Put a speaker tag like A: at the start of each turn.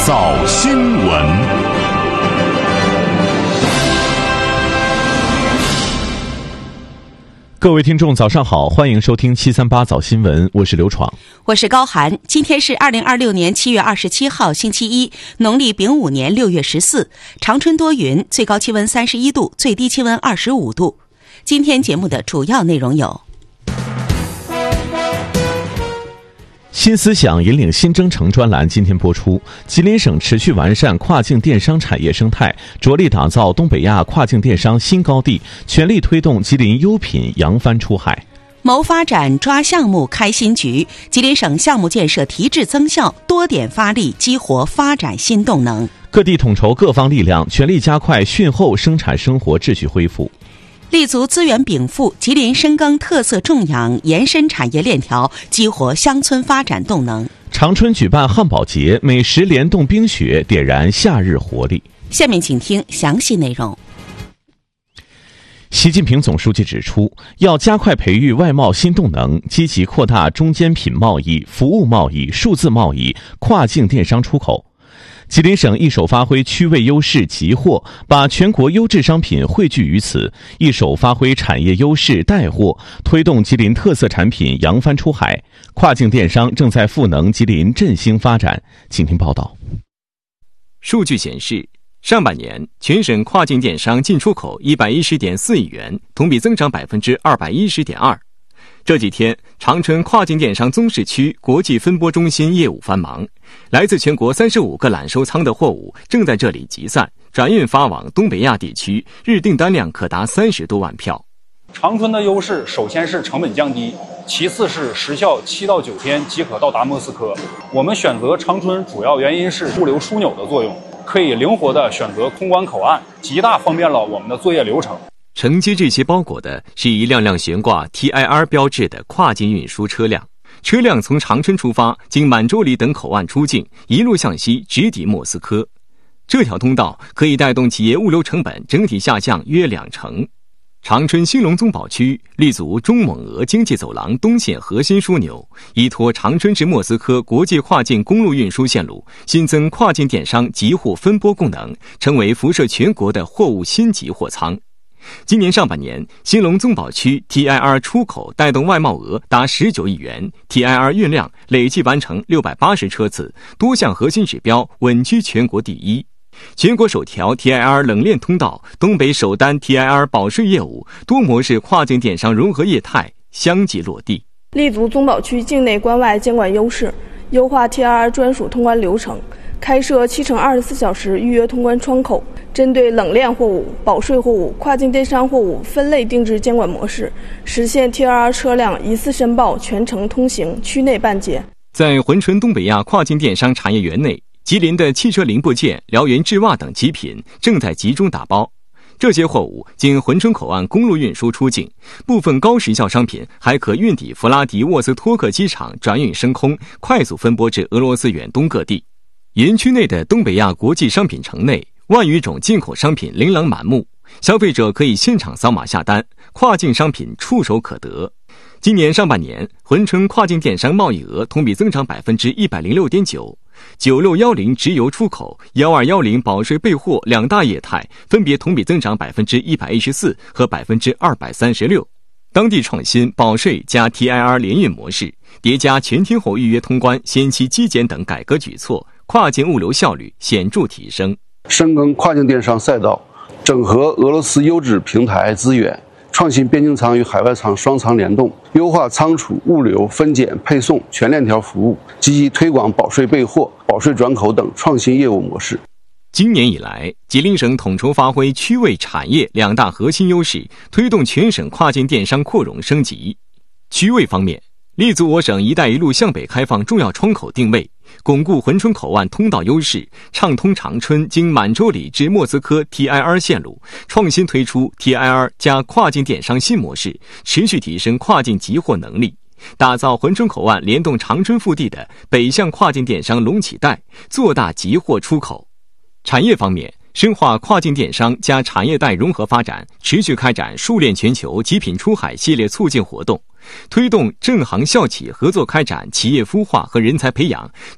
A: 早新闻。各位听众早上好，欢迎收听738早新闻，我是刘闯，
B: 我是高涵。今天是2026年7月27号星期一，农历丙午年6月14，长春多云，最高气温31度，最低气温25度。今天节目的主要内容有：
A: 新思想引领新征程专栏今天播出，吉林省持续完善跨境电商产业生态，着力打造东北亚跨境电商新高地，全力推动吉林优品扬帆出海。
B: 谋发展抓项目开新局，吉林省项目建设提质增效，多点发力，激活发展新动能。
A: 各地统筹各方力量，全力加快汛后生产生活秩序恢复。
B: 立足资源禀赋，吉林深耕特色种养，延伸产业链条，激活乡村发展动能。
A: 长春举办汉堡节，美食联动冰雪，点燃夏日活力。
B: 下面请听详细内容。
A: 习近平总书记指出，要加快培育外贸新动能，积极扩大中间品贸易、服务贸易、数字贸易、跨境电商出口。吉林省一手发挥区位优势集货，把全国优质商品汇聚于此，一手发挥产业优势带货，推动吉林特色产品扬帆出海。跨境电商正在赋能吉林振兴发展。请听报道。
C: 数据显示，上半年全省跨境电商进出口110.4亿元，同比增长210.2%。这几天，长春跨境电商综市区国际分拨中心业务繁忙，来自全国35个揽收仓的货物正在这里集散，转运发往东北亚地区，日订单量可达30多万票。
D: 长春的优势首先是成本降低，其次是时效7到9天即可到达莫斯科。我们选择长春主要原因是物流枢纽的作用，可以灵活地选择空关口岸，极大方便了我们的作业流程。
C: 承接这些包裹的是一辆辆悬挂 TIR 标志的跨境运输车辆，车辆从长春出发，经满洲里等口岸出境，一路向西直抵莫斯科。这条通道可以带动企业物流成本整体下降约20%。长春兴隆综保区立足中蒙俄经济走廊东线核心枢纽，依托长春至莫斯科国际跨境公路运输线路，新增跨境电商集货分拨功能，成为辐射全国的货物新集货仓。今年上半年，兴隆综保区 TIR 出口带动外贸额达19亿元， TIR 运量累计完成680车次，多项核心指标稳居全国第一。全国首条 TIR 冷链通道，东北首单 TIR 保税业务，多模式跨境电商融合业态相继落地。
E: 立足综保区境内关外监管优势，优化 TIR 专属通关流程，开设7×24小时预约通关窗口，针对冷链货物、保税货物、跨境电商货物分类定制监管模式，实现 TIR 车辆一次申报、全程通行、区内办结。
C: 在珲春东北亚跨境电商产业园内，吉林的汽车零部件、辽源制袜等极品正在集中打包。这些货物经珲春口岸公路运输出境，部分高时效商品还可运抵弗拉迪沃斯托克机场转运升空，快速分拨至俄罗斯远东各地。园区内的东北亚国际商品城内，万余种进口商品琳琅满目，消费者可以现场扫码下单，跨境商品触手可得。今年上半年，珲春跨境电商贸易额同比增长106.9%。9610直邮出口、1210保税备货两大业态分别同比增长114%和236%。当地创新保税加 TIR 联运模式，叠加全天候预约通关、先期基检等改革举措，跨境物流效率显著提升。
F: 深耕跨境电商赛道，整合俄罗斯优质平台资源，创新边境仓与海外仓双仓联动，优化仓储、物流、分拣、配送全链条服务，积极推广保税备货、保税转口等创新业务模式。
C: 今年以来，吉林省统筹发挥区位产业两大核心优势，推动全省跨境电商扩容升级。区位方面，立足我省“一带一路”向北开放重要窗口定位，巩固珲春口岸通道优势，畅通长春经满洲里至莫斯科 TIR 线路，创新推出 TIR 加跨境电商新模式，持续提升跨境集货能力，打造珲春口岸联动长春腹地的北向跨境电商隆起带，做大集货出口。产业方面，深化跨境电商加产业带融合发展，持续开展数链全球极品出海系列促进活动，推动正行校企合作开展企业孵化和人才培养，